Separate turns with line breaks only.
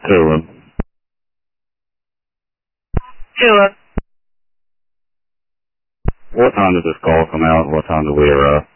Tulip.
Tulip.
What time did this call come out? What time did we arrive?